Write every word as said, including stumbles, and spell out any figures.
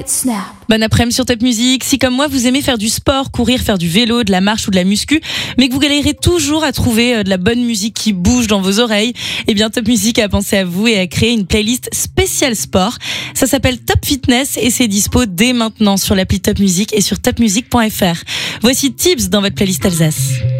it snap. Bon après-midi sur Top Music. Si comme moi vous aimez faire du sport, courir, faire du vélo, de la marche ou de la muscu, mais que vous galérez toujours à trouver de la bonne musique qui bouge dans vos oreilles, eh bien Top Music a pensé à vous et a créé une playlist spéciale sport. Ça s'appelle Top Fitness et c'est dispo dès maintenant sur l'appli Top Music et sur top music point f r. Voici Tips dans votre playlist Alsace.